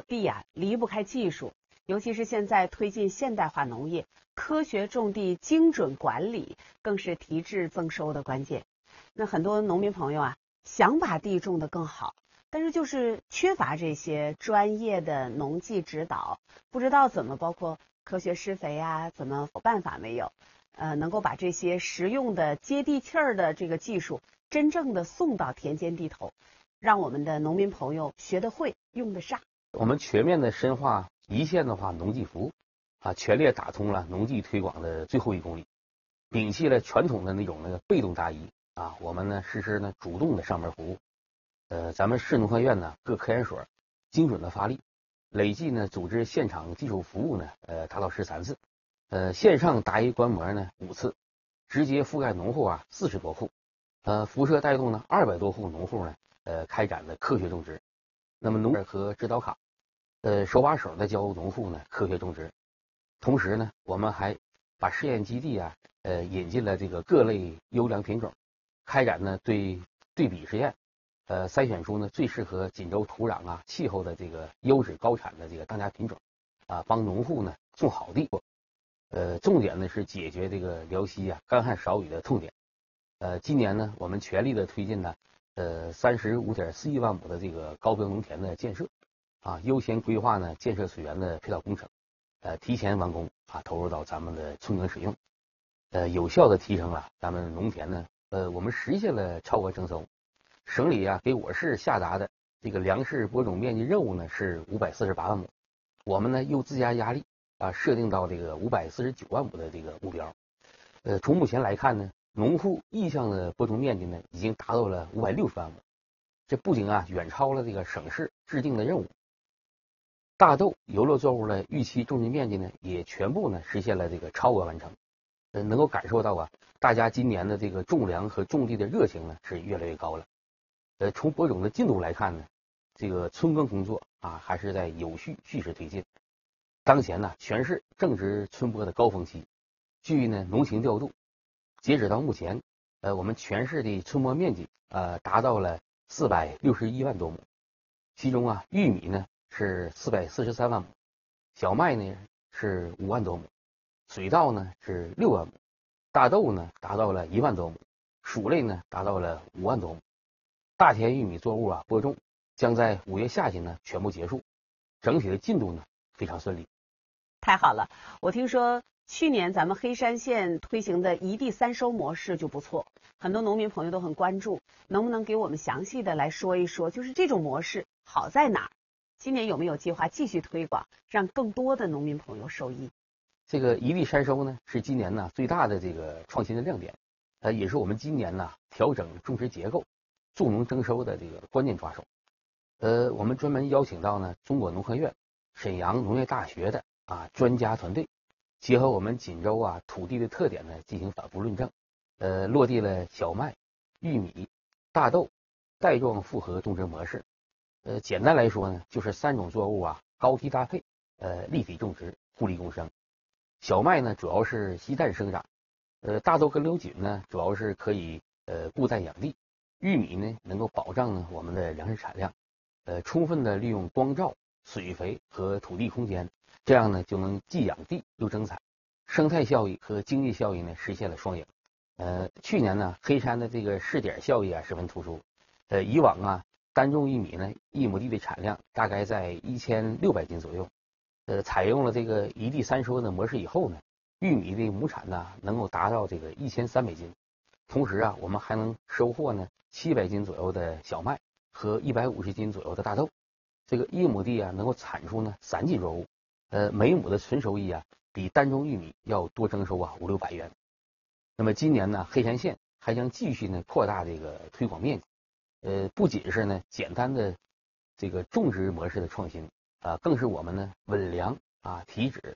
地呀，离不开技术，尤其是现在推进现代化农业，科学种地、精准管理更是提质增收的关键。那很多农民朋友啊，想把地种得更好，但是就是缺乏这些专业的农技指导，不知道怎么包括科学施肥啊，怎么办法没有？能够把这些实用的接地气儿的这个技术，真正的送到田间地头，让我们的农民朋友学得会、用得上。 我们全面的深化一线的话农技服务全力打通了农技推广的最后1公里，摒弃了传统的那个被动答疑我们呢实施呢主动的上门服务。咱们市农科院呢各科研所精准的发力，累计呢组织现场技术服务呢达到13次，线上答疑观摩呢5次，直接覆盖农户40多户，辐射带动呢200多户农户呢开展了科学种植。那么农业和指导卡手把手的教农户呢科学种植，同时呢我们还把试验基地引进了这个各类优良品种，开展呢对比实验，筛选出呢最适合锦州土壤气候的这个优质高产的这个当家品种帮农户呢种好地。重点呢是解决这个辽西干旱少雨的痛点。今年呢我们全力的推进呢35.41万亩的这个高标农田的建设优先规划呢建设水源的配套工程，提前完工投入到咱们的村耕使用，有效的提升了咱们农田呢我们实现了超额征收。省里给我市下达的这个粮食播种面积任务呢是548万亩，我们呢又自加压力设定到这个549万亩的这个目标。从目前来看呢，农户意向的播种面积呢已经达到了560万亩，这不仅远超了这个省市制定的任务。大豆、油酪作物的预期种植面积呢也全部呢实现了这个超额完成。能够感受到大家今年的这个种粮和种地的热情呢是越来越高了。从播种的进度来看呢，这个村耕工作还是在有序蓄势推进。当前呢全市正值春播的高峰期，据呢农情调度，截止到目前我们全市的春播面积达到了461万多亩，其中玉米呢是443万亩，小麦呢是5万多亩，水稻呢是6万亩，大豆呢达到了1万多亩，薯类呢达到了5万多亩。大田玉米作物播种将在5月下旬呢全部结束，整体的进度呢非常顺利。 太好了，我听说去年咱们黑山县推行的一地三收模式就不错，很多农民朋友都很关注，能不能给我们详细的来说一说，就是这种模式好在哪儿？今年有没有计划继续推广，让更多的农民朋友受益？ 这个一地三收呢是今年呢最大的这个创新的亮点，也是我们今年呢调整种植结构、助农增收的这个关键抓手。我们专门邀请到呢中国农科院、沈阳农业大学的专家团队，结合我们锦州土地的特点呢进行反复论证，落地了小麦、玉米、大豆带状复合种植模式。简单来说呢，就是3种作物高低搭配，立体种植，互利共生。小麦呢主要是吸氮生长，大豆跟瘤菌呢主要是可以固氮养地，玉米呢能够保障呢我们的粮食产量，充分的利用光照、水肥和土地空间，这样呢就能既养地又增产，生态效益和经济效益呢实现了双赢。去年呢黑山的这个试点效益十分突出，以往单种玉米呢1亩地的产量大概在1600斤左右，采用了这个一地三收的模式以后呢，玉米的亩产呢能够达到这个1300斤，同时我们还能收获呢700斤左右的小麦和150斤左右的大豆，这个1亩地能够产出呢3季作物，每亩的纯收益比单种玉米要多征收500-600元。那么今年呢黑山县还将继续呢扩大这个推广面积，不仅是呢简单的这个种植模式的创新更是我们呢稳粮体脂